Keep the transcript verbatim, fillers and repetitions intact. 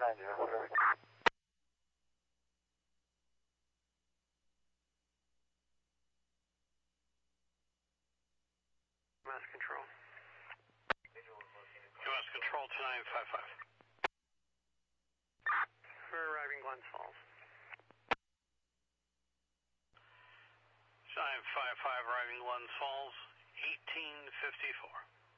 behind you. Mass Control. U S Control two nine five five. We're arriving Glens Falls. nine five five arriving Glens Falls, eighteen fifty-four.